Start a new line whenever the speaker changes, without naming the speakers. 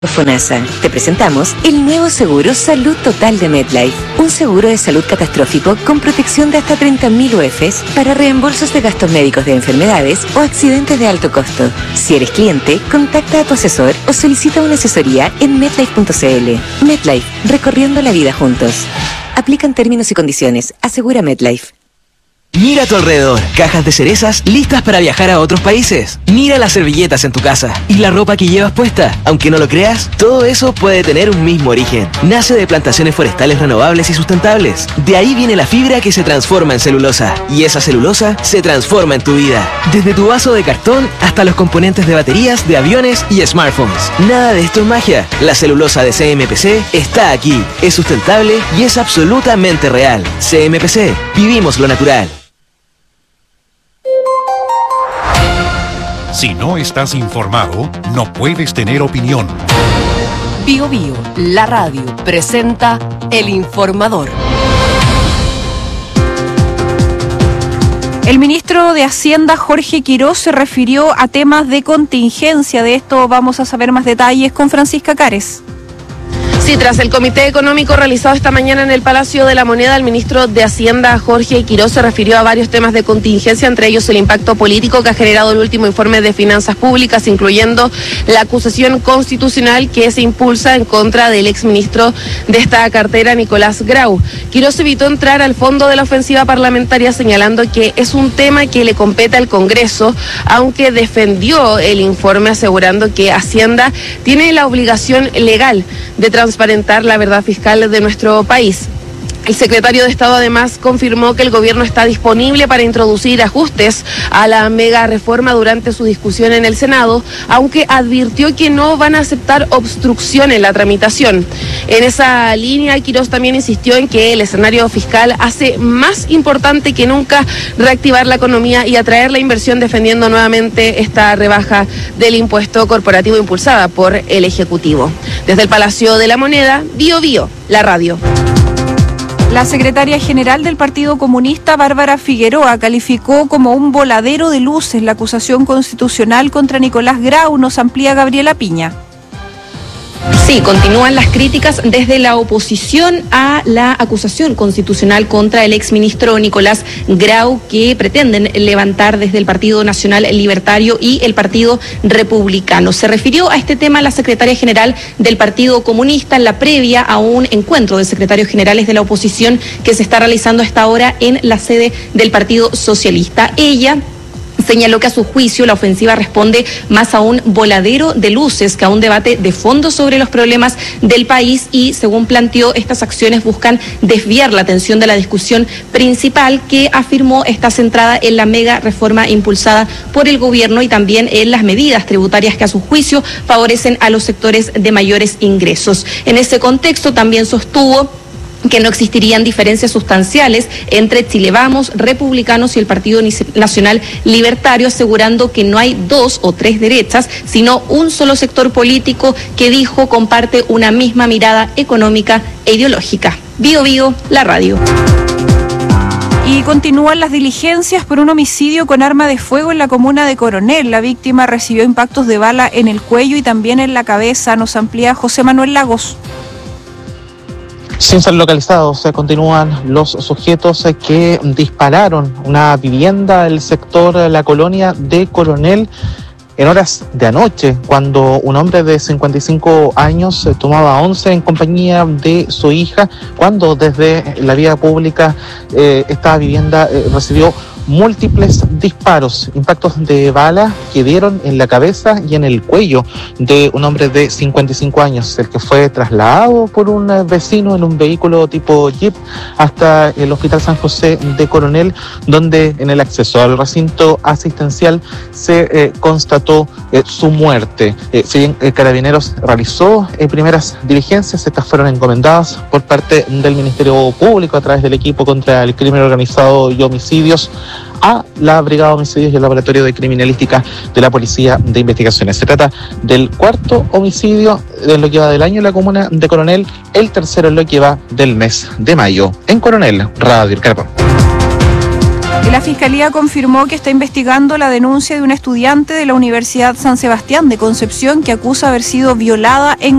FONASA, te presentamos el nuevo seguro Salud Total de MetLife. Un seguro de salud catastrófico con protección de hasta 30.000 UFs para reembolsos de gastos médicos de enfermedades o accidentes de alto costo. Si eres cliente, contacta a tu asesor o solicita una asesoría en MetLife.cl. MetLife, recorriendo la vida juntos. Aplican términos y condiciones. Asegura MetLife.
Mira a tu alrededor, cajas de cerezas listas para viajar a otros países. Mira las servilletas en tu casa y la ropa que llevas puesta. Aunque no lo creas, todo eso puede tener un mismo origen. Nace de plantaciones forestales renovables y sustentables. De ahí viene la fibra que se transforma en celulosa. Y esa celulosa se transforma en tu vida. Desde tu vaso de cartón hasta los componentes de baterías, de aviones y smartphones. Nada de esto es magia. La celulosa de CMPC está aquí. Es sustentable y es absolutamente real. CMPC. Vivimos lo natural.
Si no estás informado, no puedes tener opinión.
Bio Bio, la radio, presenta El Informador.
El ministro de Hacienda, Jorge Quirós, se refirió a temas de contingencia. De esto vamos a saber más detalles con Francisca Cares.
Sí, tras el comité económico realizado esta mañana en el Palacio de la Moneda, el ministro de Hacienda, Jorge Quirós, se refirió a varios temas de contingencia, entre ellos el impacto político que ha generado el último informe de finanzas públicas, incluyendo la acusación constitucional que se impulsa en contra del exministro de esta cartera, Nicolás Grau. Quirós evitó entrar al fondo de la ofensiva parlamentaria, señalando que es un tema que le compete al Congreso, aunque defendió el informe asegurando que Hacienda tiene la obligación legal de transparentar la verdad fiscal de nuestro país. El secretario de Estado además confirmó que el gobierno está disponible para introducir ajustes a la mega reforma durante su discusión en el Senado, aunque advirtió que no van a aceptar obstrucción en la tramitación. En esa línea, Quirós también insistió en que el escenario fiscal hace más importante que nunca reactivar la economía y atraer la inversión, defendiendo nuevamente esta rebaja del impuesto corporativo impulsada por el Ejecutivo. Desde el Palacio de la Moneda, Bio Bio, la radio.
La secretaria general del Partido Comunista, Bárbara Figueroa, calificó como un voladero de luces la acusación constitucional contra Nicolás Grau. Nos amplía Gabriela Piña.
Sí, continúan las críticas desde la oposición a la acusación constitucional contra el exministro Nicolás Grau, que pretenden levantar desde el Partido Nacional Libertario y el Partido Republicano. Se refirió a este tema la secretaria general del Partido Comunista en la previa a un encuentro de secretarios generales de la oposición que se está realizando a esta hora en la sede del Partido Socialista. Ella señaló que a su juicio la ofensiva responde más a un voladero de luces que a un debate de fondo sobre los problemas del país y, según planteó, estas acciones buscan desviar la atención de la discusión principal que, afirmó, está centrada en la mega reforma impulsada por el gobierno y también en las medidas tributarias que a su juicio favorecen a los sectores de mayores ingresos. En ese contexto también sostuvo que no existirían diferencias sustanciales entre Chile Vamos, republicanos y el Partido Nacional Libertario, asegurando que no hay dos o tres derechas, sino un solo sector político que, dijo, comparte una misma mirada económica e ideológica. Bio Bio, la radio.
Y continúan las diligencias por un homicidio con arma de fuego en la comuna de Coronel. La víctima recibió impactos de bala en el cuello y también en la cabeza. Nos amplía José Manuel Lagos.
Sin ser localizados, continúan los sujetos que dispararon una vivienda del sector La Colonia de Coronel en horas de anoche, cuando un hombre de 55 años tomaba once en compañía de su hija, cuando desde la vía pública esta vivienda recibió múltiples disparos, impactos de bala que dieron en la cabeza y en el cuello de un hombre de 55 años, el que fue trasladado por un vecino en un vehículo tipo Jeep hasta el Hospital San José de Coronel, donde en el acceso al recinto asistencial se constató su muerte. Si bien Carabineros realizó primeras diligencias, estas fueron encomendadas por parte del Ministerio Público a través del equipo contra el crimen organizado y homicidios a la Brigada de Homicidios y el Laboratorio de Criminalística de la Policía de Investigaciones. Se trata del cuarto homicidio de lo que va del año en la comuna de Coronel, el tercero en lo que va del mes de mayo. En Coronel, Radio El Carpón.
La Fiscalía confirmó que está investigando la denuncia de una estudiante de la Universidad San Sebastián de Concepción que acusa haber sido violada en